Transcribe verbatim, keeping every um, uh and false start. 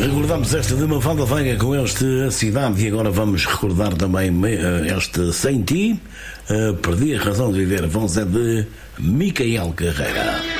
Recordamos esta de Mafalda Veiga com este A Cidade, e agora vamos recordar também este Sem Ti, uh, Perdi a Razão de Viver, vão ser de Micael Carreira.